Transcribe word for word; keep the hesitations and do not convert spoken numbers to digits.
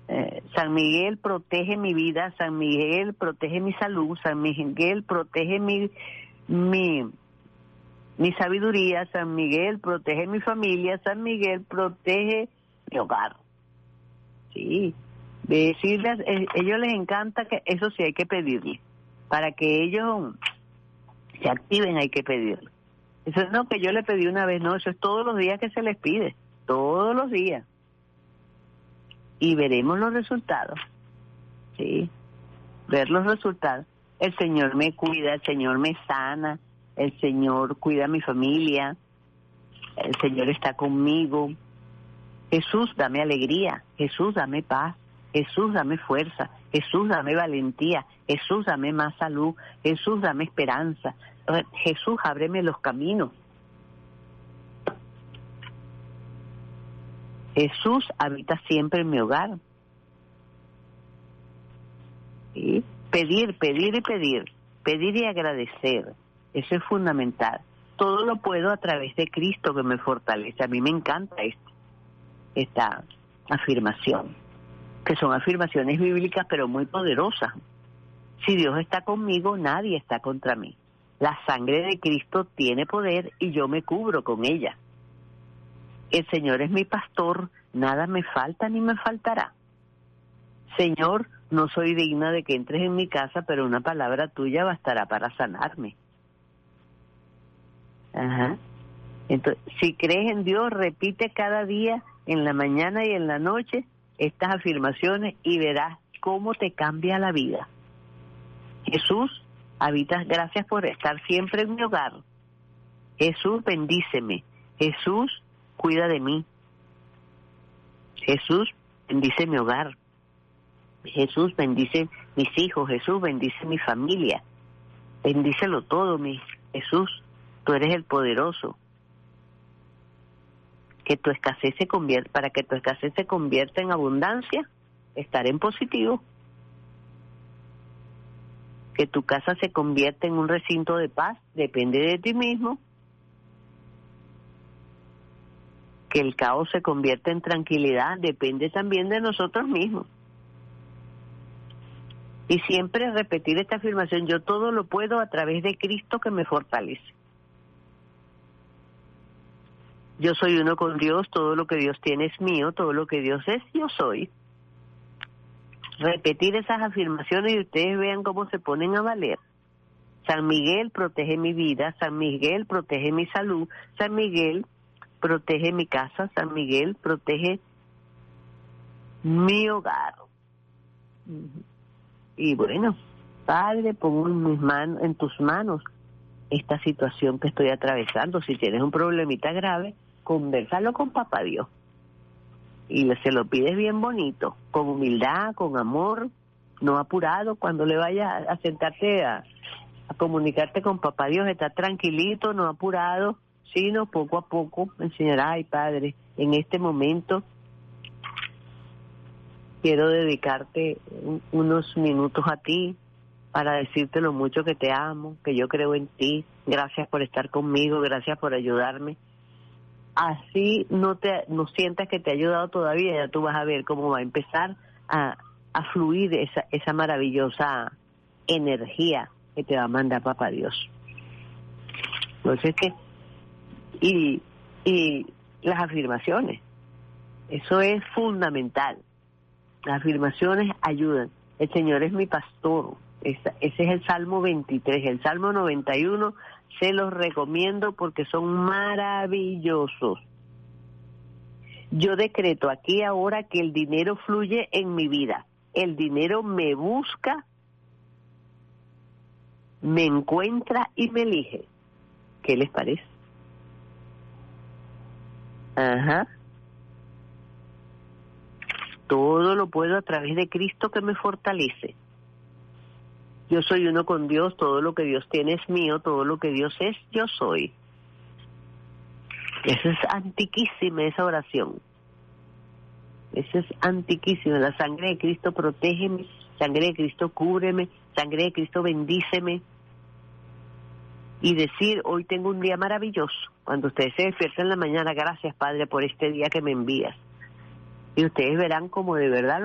Eh, San Miguel protege mi vida, San Miguel protege mi salud, San Miguel protege mi, mi, mi sabiduría, San Miguel protege mi familia, San Miguel protege mi hogar. Sí, decirles, eh, ellos les encanta que eso sí hay que pedirle, para que ellos se activen hay que pedirle. Eso no que yo le pedí una vez, no, eso es todos los días que se les pide, todos los días. Y veremos los resultados, ¿sí? Ver los resultados. El Señor me cuida, el Señor me sana, el Señor cuida a mi familia, el Señor está conmigo. Jesús, dame alegría, Jesús, dame paz, Jesús, dame fuerza, Jesús, dame valentía, Jesús, dame más salud, Jesús, dame esperanza, Jesús, ábreme los caminos. Jesús habita siempre en mi hogar. ¿Sí? Pedir, pedir y pedir, pedir y agradecer, eso es fundamental. Todo lo puedo a través de Cristo que me fortalece. A mí me encanta esto, esta afirmación, que son afirmaciones bíblicas pero muy poderosas. Si Dios está conmigo, nadie está contra mí. La sangre de Cristo tiene poder y yo me cubro con ella. El Señor es mi pastor, nada me falta ni me faltará. Señor, no soy digna de que entres en mi casa, pero una palabra tuya bastará para sanarme. Ajá. Entonces, si crees en Dios, repite cada día, en la mañana y en la noche, estas afirmaciones y verás cómo te cambia la vida. Jesús, habitas, gracias por estar siempre en mi hogar. Jesús, bendíceme. Jesús, cuida de mí. Jesús, bendice mi hogar. Jesús, bendice mis hijos. Jesús, bendice mi familia. Bendícelo todo, mi Jesús. Tú eres el poderoso. Que tu escasez se convierta, para que tu escasez se convierta en abundancia, estar en positivo. Que tu casa se convierta en un recinto de paz, depende de ti mismo. Que el caos se convierta en tranquilidad, depende también de nosotros mismos. Y siempre repetir esta afirmación, yo todo lo puedo a través de Cristo que me fortalece. Yo soy uno con Dios, todo lo que Dios tiene es mío, todo lo que Dios es, yo soy. Repetir esas afirmaciones y ustedes vean cómo se ponen a valer. San Miguel protege mi vida, San Miguel protege mi salud, San Miguel protege mi casa, San Miguel protege mi hogar. Y bueno, Padre, pongo en mis manos, en tus manos esta situación que estoy atravesando. Si tienes un problemita grave, conversalo con Papá Dios. Y se lo pides bien bonito, con humildad, con amor, no apurado. Cuando le vayas a sentarte a, a comunicarte con Papá Dios, está tranquilito, no apurado, sino poco a poco enseñará, ay Padre, en este momento quiero dedicarte un, unos minutos a ti para decirte lo mucho que te amo, que yo creo en ti, gracias por estar conmigo, gracias por ayudarme. Así no te no sientas que te ha ayudado todavía, ya tú vas a ver cómo va a empezar a, a fluir esa, esa maravillosa energía que te va a mandar Papá Dios. Entonces, que y, y las afirmaciones, eso es fundamental. Las afirmaciones ayudan. El Señor es mi pastor. Ese es el Salmo veintitrés. El Salmo noventa y uno se los recomiendo porque son maravillosos. Yo decreto aquí ahora que el dinero fluye en mi vida. El dinero me busca, me encuentra y me elige. ¿Qué les parece? Ajá. Todo lo puedo a través de Cristo que me fortalece. Yo soy uno con Dios, todo lo que Dios tiene es mío, todo lo que Dios es, yo soy. Esa es antiquísima esa oración. Esa es antiquísima. La sangre de Cristo protégeme, sangre de Cristo cúbreme, sangre de Cristo bendíceme. Y decir, hoy tengo un día maravilloso. Cuando ustedes se despiertan en la mañana, gracias Padre por este día que me envías. Y ustedes verán como de verdad lo